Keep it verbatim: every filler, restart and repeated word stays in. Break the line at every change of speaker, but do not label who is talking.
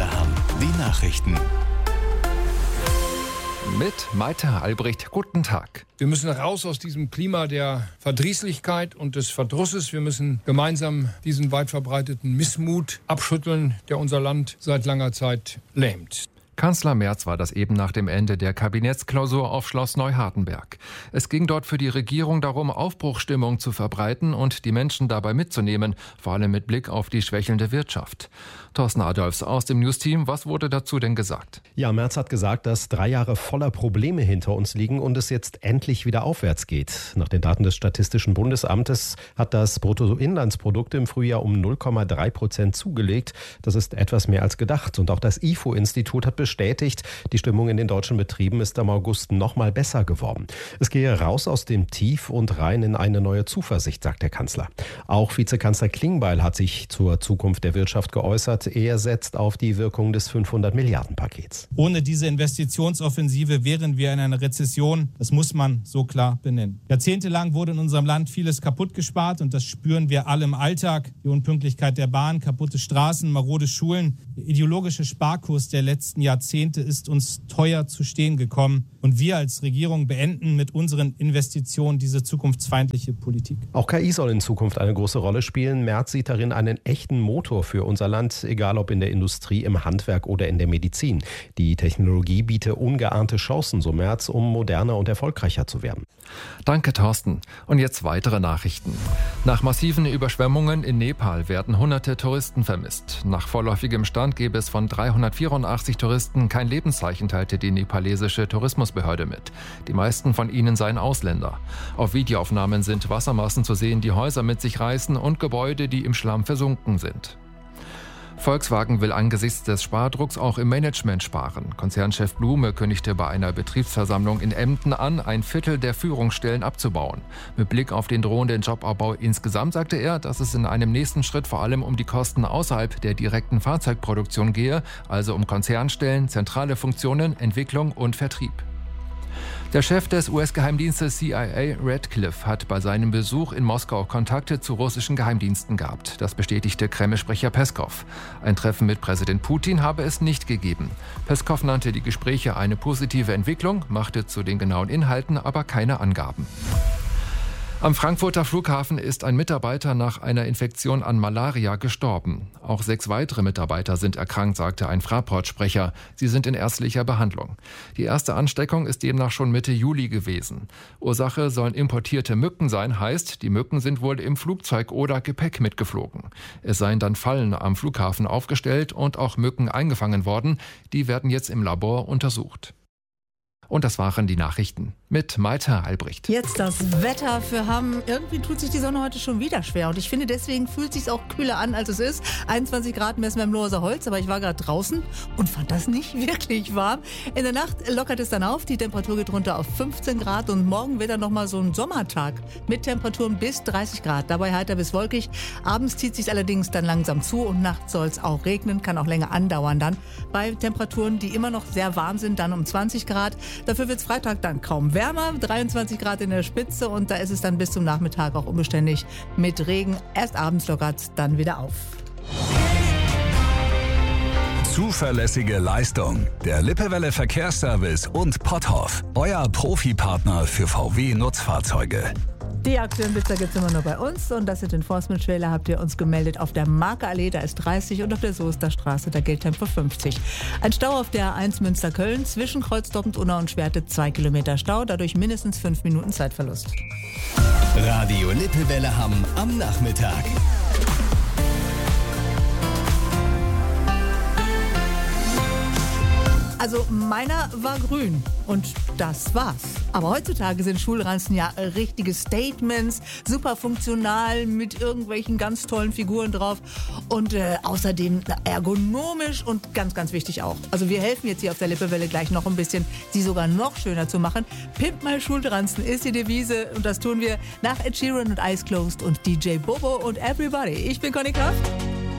Lippe-Welle Hamm. Die Nachrichten.
Mit Maite Albrecht. Guten Tag.
Wir müssen raus aus diesem Klima der Verdrießlichkeit und des Verdrusses. Wir müssen gemeinsam diesen weit verbreiteten Missmut abschütteln, der unser Land seit langer Zeit lähmt.
Kanzler Merz war das eben nach dem Ende der Kabinettsklausur auf Schloss Neuhardenberg. Es ging dort für die Regierung darum, Aufbruchsstimmung zu verbreiten und die Menschen dabei mitzunehmen, vor allem mit Blick auf die schwächelnde Wirtschaft. Thorsten Adolfs aus dem Newsteam, was wurde dazu denn gesagt?
Ja, Merz hat gesagt, dass drei Jahre voller Probleme hinter uns liegen und es jetzt endlich wieder aufwärts geht. Nach den Daten des Statistischen Bundesamtes hat das Bruttoinlandsprodukt im Frühjahr um null Komma drei Prozent zugelegt. Das ist etwas mehr als gedacht. Und auch das I F O-Institut hat bestätigt, die Stimmung in den deutschen Betrieben ist im August noch mal besser geworden. Es gehe raus aus dem Tief und rein in eine neue Zuversicht, sagt der Kanzler. Auch Vizekanzler Klingbeil hat sich zur Zukunft der Wirtschaft geäußert. Er setzt auf die Wirkung des fünfhundert-Milliarden-Pakets.
Ohne diese Investitionsoffensive wären wir in einer Rezession. Das muss man so klar benennen. Jahrzehntelang wurde in unserem Land vieles kaputt gespart und das spüren wir alle im Alltag. Die Unpünktlichkeit der Bahn, kaputte Straßen, marode Schulen. Der ideologische Sparkurs der letzten Jahrzehnte ist uns teuer zu stehen gekommen. Und wir als Regierung beenden mit unseren Investitionen diese zukunftsfeindliche Politik.
Auch K I soll in Zukunft eine große Rolle spielen. Merz sieht darin einen echten Motor für unser Land, egal ob in der Industrie, im Handwerk oder in der Medizin. Die Technologie biete ungeahnte Chancen, so Merz, um moderner und erfolgreicher zu werden.
Danke, Thorsten. Und jetzt weitere Nachrichten. Nach massiven Überschwemmungen in Nepal werden hunderte Touristen vermisst. Nach vorläufigem Stand gäbe es von dreihundertvierundachtzig Touristen kein Lebenszeichen, teilte die nepalesische Tourismusbehörde mit. Die meisten von ihnen seien Ausländer. Auf Videoaufnahmen sind Wassermassen zu sehen, die Häuser mit sich reißen und Gebäude, die im Schlamm versunken sind. Volkswagen will angesichts des Spardrucks auch im Management sparen. Konzernchef Blume kündigte bei einer Betriebsversammlung in Emden an, ein Viertel der Führungsstellen abzubauen. Mit Blick auf den drohenden Jobabbau insgesamt sagte er, dass es in einem nächsten Schritt vor allem um die Kosten außerhalb der direkten Fahrzeugproduktion gehe, also um Konzernstellen, zentrale Funktionen, Entwicklung und Vertrieb. Der Chef des U S-Geheimdienstes C I A, Radcliffe, hat bei seinem Besuch in Moskau Kontakte zu russischen Geheimdiensten gehabt. Das bestätigte Kreml-Sprecher Peskow. Ein Treffen mit Präsident Putin habe es nicht gegeben. Peskow nannte die Gespräche eine positive Entwicklung, machte zu den genauen Inhalten aber keine Angaben. Am Frankfurter Flughafen ist ein Mitarbeiter nach einer Infektion an Malaria gestorben. Auch sechs weitere Mitarbeiter sind erkrankt, sagte ein Fraport-Sprecher. Sie sind in ärztlicher Behandlung. Die erste Ansteckung ist demnach schon Mitte Juli gewesen. Ursache sollen importierte Mücken sein, heißt, die Mücken sind wohl im Flugzeug oder Gepäck mitgeflogen. Es seien dann Fallen am Flughafen aufgestellt und auch Mücken eingefangen worden. Die werden jetzt im Labor untersucht. Und das waren die Nachrichten mit Maite Albrecht.
Jetzt das Wetter für Hamm. Irgendwie tut sich die Sonne heute schon wieder schwer. Und ich finde, deswegen fühlt es sich auch kühler an, als es ist. einundzwanzig Grad messen wir im Lohrser Holz, aber ich war gerade draußen und fand das nicht wirklich warm. In der Nacht lockert es dann auf. Die Temperatur geht runter auf fünfzehn Grad. Und morgen wird dann nochmal so ein Sommertag mit Temperaturen bis dreißig Grad. Dabei heiter bis wolkig. Abends zieht es sich allerdings dann langsam zu und nachts soll es auch regnen. Kann auch länger andauern dann. Bei Temperaturen, die immer noch sehr warm sind, dann um zwanzig Grad. Dafür wird es Freitag dann kaum wärmer, dreiundzwanzig Grad in der Spitze und da ist es dann bis zum Nachmittag auch unbeständig mit Regen. Erst abends lockert es dann wieder auf.
Zuverlässige Leistung. Der Lippe-Welle Verkehrsservice und Potthoff. Euer Profipartner für V W-Nutzfahrzeuge.
Die aktuellen Blitzer gibt es immer nur bei uns und das Enforcement-Trailer habt ihr uns gemeldet auf der Marke-Allee, da ist dreißig und auf der Soesterstraße, da gilt Tempo fünfzig. Ein Stau auf der A eins Münster-Köln, zwischen Kreuzdorf und Unna und Schwerte zwei Kilometer Stau, dadurch mindestens fünf Minuten Zeitverlust.
Radio Lippe-Welle Hamm am Nachmittag.
Also meiner war grün und das war's. Aber heutzutage sind Schulranzen ja richtige Statements, super funktional mit irgendwelchen ganz tollen Figuren drauf und äh, außerdem ergonomisch und ganz, ganz wichtig auch. Also wir helfen jetzt hier auf der Lippe-Welle gleich noch ein bisschen, sie sogar noch schöner zu machen. Pimp my Schulranzen ist die Devise und das tun wir nach Ed Sheeran und Eyes Closed und D J Bobo und Everybody. Ich bin Conny Kraft.